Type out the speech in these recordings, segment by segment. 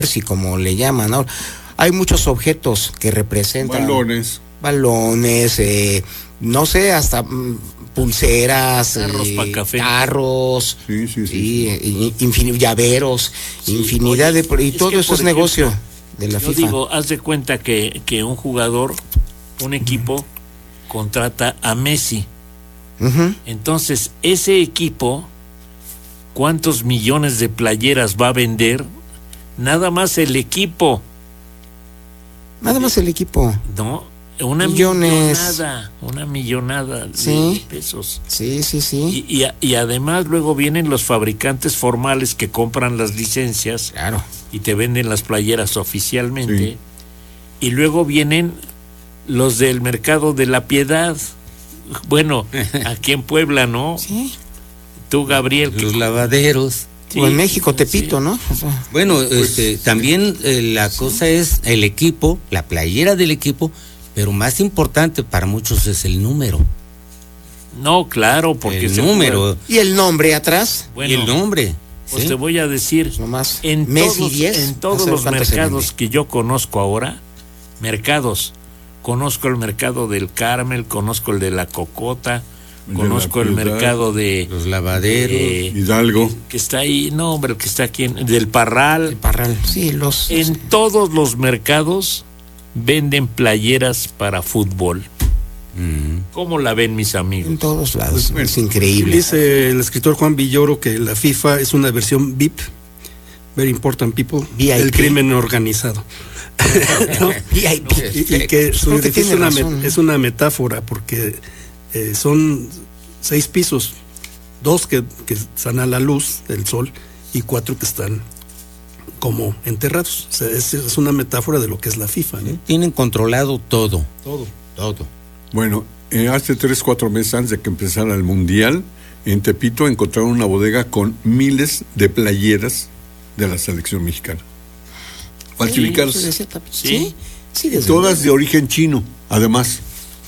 y como le llaman ahora, hay muchos objetos que representan balones, no sé, hasta pulseras, carros para café, carros, sí. Llaveros, sí, infinidad de, y todo eso es negocio de la FIFA. Yo digo, haz de cuenta que un jugador, un equipo contrata a Messi. Entonces, ese equipo, ¿cuántos millones de playeras va a vender? Nada más el equipo. Nada más el equipo. No, una millonada de pesos. Sí. Y además luego vienen los fabricantes formales que compran las licencias. Claro. Y te venden las playeras oficialmente. Sí. Y luego vienen los del mercado de la Piedad. Bueno, aquí en Puebla, ¿no? Sí. Tú, Gabriel. Los lavaderos. Sí. O en México, Tepito, sí. ¿No? Bueno, también la cosa es el equipo, la playera del equipo, pero más importante para muchos es el número. No, claro, porque el número. ¿Y el nombre atrás? Bueno, y el nombre. Pues te voy a decir, pues nomás en todos los mercados que yo conozco ahora, conozco el mercado del Carmel, conozco el de la Cocota, conozco el mercado de los lavaderos, Hidalgo, que está ahí, no hombre, que está aquí del Parral. El Parral, sí, en todos los mercados venden playeras para fútbol. ¿Cómo la ven mis amigos? En todos lados, es increíble. Dice el escritor Juan Villoro que la FIFA es una versión VIP, Very Important People, del crimen organizado. ¿No? y que su edificio es una metáfora, porque son 6 pisos, 2 que están a la luz del sol y 4 que están como enterrados. O sea, es una metáfora de lo que es la FIFA, ¿no? Tienen controlado todo. Bueno, hace 3-4 meses antes de que empezara el Mundial, en Tepito encontraron una bodega con miles de playeras de la selección mexicana. Falsificadas. Sí. Todas de origen chino, además.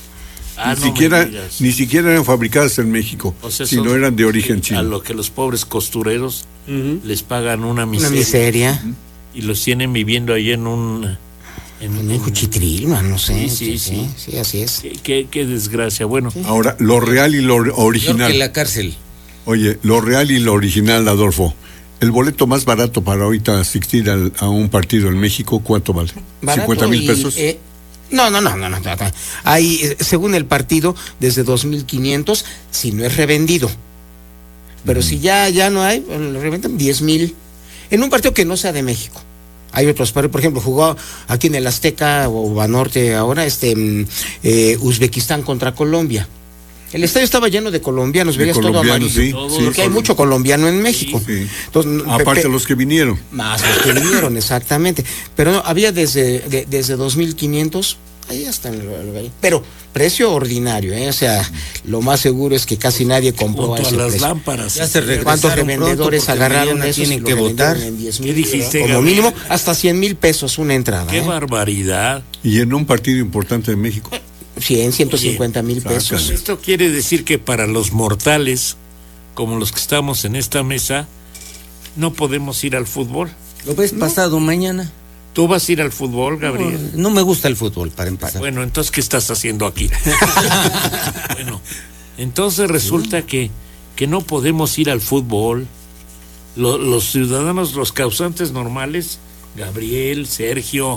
Ni siquiera eran fabricadas en México, sino eran de origen chino. A lo que los pobres costureros les pagan una miseria. Una miseria. Y los tienen viviendo ahí en un cuchitril, no sé. Sí, así es. Qué desgracia. Bueno. Ahora, lo real y lo original. En la cárcel. Oye, lo real y lo original, Adolfo. El boleto más barato para ahorita asistir a un partido en México, ¿cuánto vale? ¿50,000 pesos? No. Hay, según el partido, desde 2,500, si no es revendido. Pero si ya no hay, lo reventan 10,000. En un partido que no sea de México. Hay otros partidos, por ejemplo, jugó aquí en el Azteca o Banorte ahora, Uzbekistán contra Colombia. El estadio estaba lleno de colombianos, veías todo amarillo, porque hay mucho colombiano en México. Sí. Entonces, aparte los que vinieron. Más los que vinieron, exactamente. Pero no, había desde 2,500, ahí hasta pero precio ordinario, o sea, lo más seguro es que casi nadie compró a ese las precio. Lámparas. Ya se regresaron. ¿Cuántos revendedores agarraron eso? Tienen que votar. En 10,000, ¿Qué dijiste, como Gabriel? mínimo hasta 100,000 pesos una entrada. Qué barbaridad. Y en un partido importante de México. 150,000 pesos. Esto quiere decir que para los mortales, como los que estamos en esta mesa, no podemos ir al fútbol. ¿Lo ves pasado mañana? ¿Tú vas a ir al fútbol, Gabriel? No me gusta el fútbol, para empezar. Bueno, entonces, ¿qué estás haciendo aquí? Bueno, entonces resulta que no podemos ir al fútbol. Los ciudadanos, los causantes normales, Gabriel, Sergio,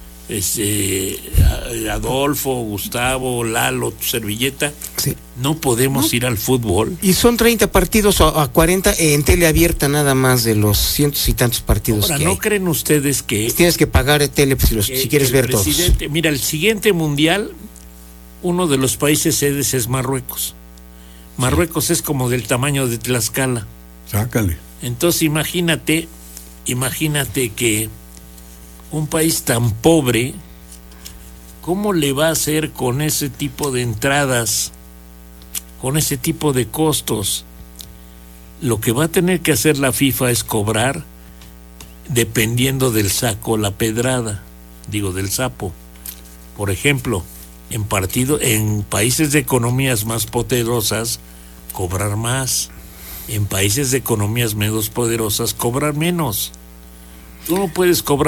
Adolfo, Gustavo, Lalo, tu servilleta, no podemos ir al fútbol. Y son 30 partidos a 40 en tele abierta nada más de los cientos y tantos partidos. Ahora, que ¿no hay? creen ustedes que Tienes que pagar tele si quieres ver todos? Mira, el siguiente mundial, uno de los países sedes es Marruecos. Marruecos es como del tamaño de Tlaxcala. Sácale. Entonces imagínate que un país tan pobre, ¿cómo le va a hacer con ese tipo de entradas, con ese tipo de costos? Lo que va a tener que hacer la FIFA es cobrar dependiendo del saco la pedrada, del sapo. Por ejemplo, en países de economías más poderosas, cobrar más. En países de economías menos poderosas, cobrar menos. Tú no puedes cobrar